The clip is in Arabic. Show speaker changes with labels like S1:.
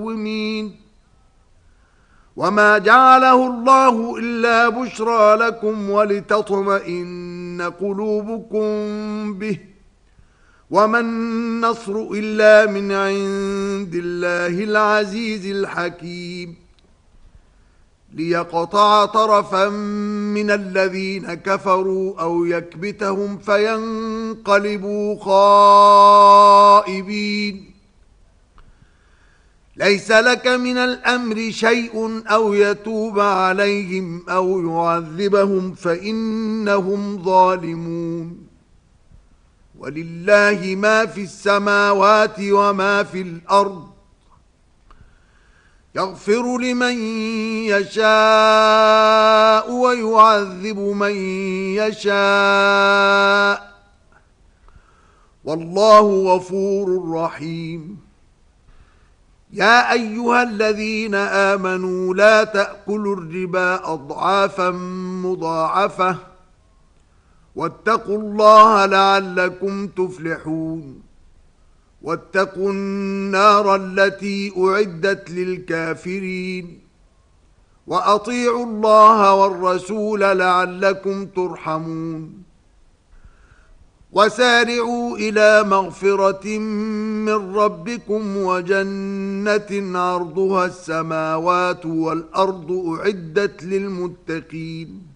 S1: وما جعله الله إلا بشرى لكم ولتطمئن قلوبكم به وما النصر إلا من عند الله العزيز الحكيم ليقطع طرفا من الذين كفروا أو يكبتهم فينقلبوا خائبين ليس لك من الأمر شيء أو يتوب عليهم أو يعذبهم فإنهم ظالمون ولله ما في السماوات وما في الأرض يغفر لمن يشاء ويعذب من يشاء والله غفور رحيم يا أيها الذين آمنوا لا تأكلوا الربا أضعافا مضاعفة واتقوا الله لعلكم تفلحون واتقوا النار التي أعدت للكافرين وأطيعوا الله والرسول لعلكم ترحمون وسارعوا إلى مغفرة من ربكم وجنة عرضها السماوات والأرض أعدت للمتقين